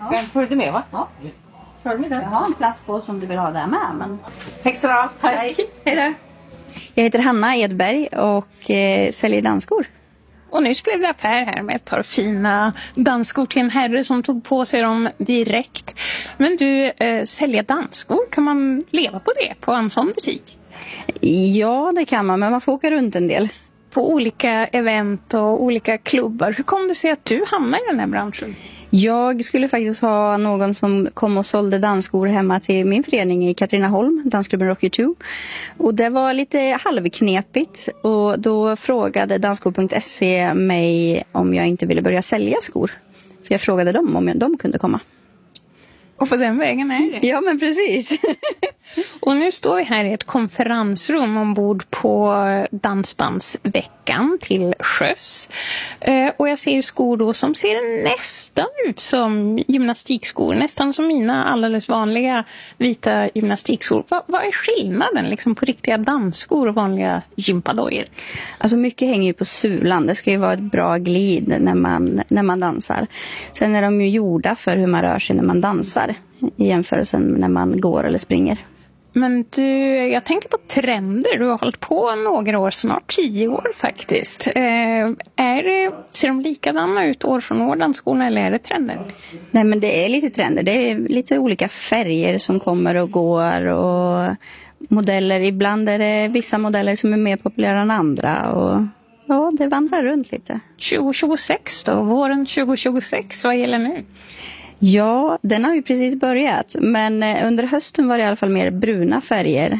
Ja. Får du med va? Ja. Får du med det? Jag har en plats på som du vill ha där med. Men... Tack så bra. Hej. Hej då. Jag heter Hanna Edberg och säljer dansskor. Och nyss blev det affär här med ett par fina dansskor till en herre som tog på sig dem direkt. Men du, säljer dansskor, kan man leva på det på en sån butik? Ja, det kan man, men man får åka runt en del. På olika event och olika klubbar. Hur kom det sig att du hamnade i den här branschen? Jag skulle faktiskt ha någon som kom och sålde dansskor hemma till min förening i Katrineholm, dansklubben Rock You Too. Och det var lite halvknepigt och då frågade dansskor.se mig om jag inte ville börja sälja skor. För jag frågade dem om de kunde komma. Och på den vägen är det. Ja, men precis. Och nu står vi här i ett konferensrum ombord på Dansbandsveckan till sjöss. Och jag ser skor då som ser nästan ut som gymnastikskor. Nästan som mina alldeles vanliga vita gymnastikskor. Vad är skillnaden liksom på riktiga dansskor och vanliga gympadojor? Alltså mycket hänger ju på sulan. Det ska ju vara ett bra glid när man dansar. Sen är de ju gjorda för hur man rör sig när man dansar. I jämförelse när man går eller springer. Men du, jag tänker på trender. Du har hållit på några år, snart 10 år faktiskt. Ser de likadana ut år från år, dansskorna, eller är det trender? Nej, men det är lite trender. Det är lite olika färger som kommer och går och modeller. Ibland är det vissa modeller som är mer populära än andra och ja, det vandrar runt lite. 2026 då, våren 2026, vad gäller nu? Ja, den har ju precis börjat. Men under hösten var det i alla fall mer bruna färger.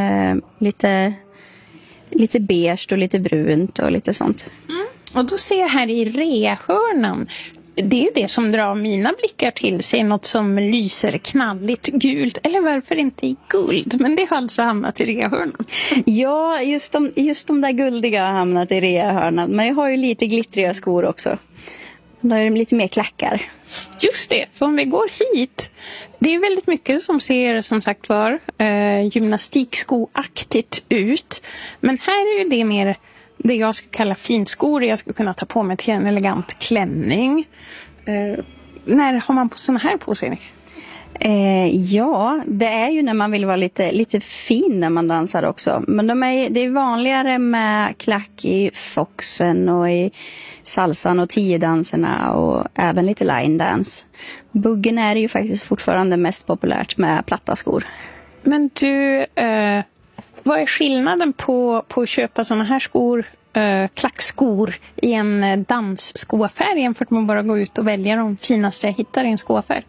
Lite beige och lite brunt och lite sånt. Mm. Och då ser jag här i reahörnan. Det är ju det som drar mina blickar till sig. Något som lyser knalligt gult. Eller varför inte i guld? Men det har alltså hamnat i reahörnan. Ja, just de där guldiga har hamnat i reahörnan. Men jag har ju lite glittriga skor också. Då är det lite mer klackar. Just det, för om vi går hit. Det är väldigt mycket som ser som sagt var gymnastikskoaktigt ut. Men här är ju det mer det jag skulle kalla finskor. Jag skulle kunna ta på mig till en elegant klänning. När har man på såna här på sig? Ja, det är ju när man vill vara lite fin när man dansar också. Men det är vanligare med klack i foxen och i salsan och 10-danserna och även lite line dance. Buggen är ju faktiskt fortfarande mest populärt med platta skor. Men du, vad är skillnaden på att köpa såna här skor, klackskor i en dansskoaffär jämfört med att bara gå ut och välja de finaste jag hittar i en skoaffär?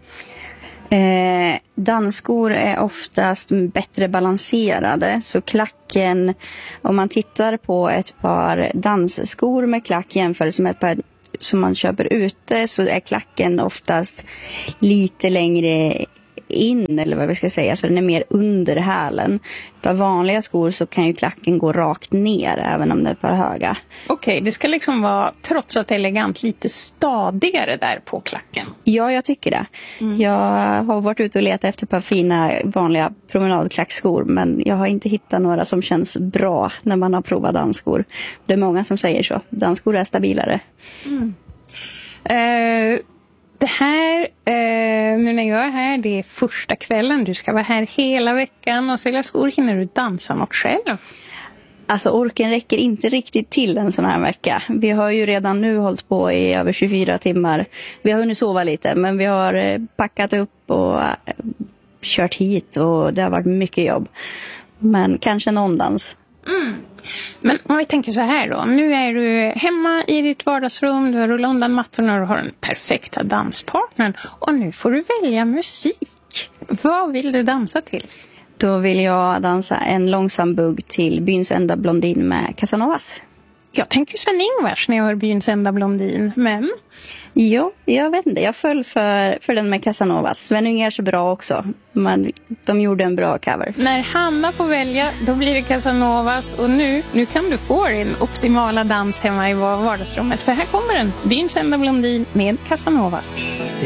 Dansskor är oftast bättre balanserade, så klacken, om man tittar på ett par dansskor med klack jämfört med ett par som man köper ute, så är klacken oftast lite längre in, eller vad vi ska säga, så den är mer under hälen. På vanliga skor så kan ju klacken gå rakt ner även om det är ett par höga. Okej, det ska liksom vara, trots att det är elegant, lite stadigare där på klacken. Ja, jag tycker det. Jag har varit ute och letat efter ett par fina vanliga promenadklackskor, men jag har inte hittat några som känns bra när man har provat dansskor. Det är många som säger så. Dansskor är stabilare. Det här, nu när jag är här, det är första kvällen. Du ska vara här hela veckan och sälja skor. Hinner du dansa något själv? Alltså orken räcker inte riktigt till en sån här vecka. Vi har ju redan nu hållit på i över 24 timmar. Vi har hunnit sova lite, men vi har packat upp och kört hit och det har varit mycket jobb. Men kanske någon dans. Men om vi tänker så här då. Nu är du hemma i ditt vardagsrum. Du har rullat undan mattorna och du har den perfekta danspartnern. Och nu får du välja musik. Vad vill du dansa till? Då vill jag dansa en långsam bugg till Byns enda blondin med Casanovas. Jag tänker Sven-Ingvars när jag hör Byns enda blondin, men... Jo, jag vet inte. Jag föll för den med Casanovas. Sven-Ingvars är bra också, men de gjorde en bra cover. När Hanna får välja, då blir det Casanovas. Och nu kan du få din optimala dans hemma i vardagsrummet. För här kommer den, Byns enda blondin med Casanovas.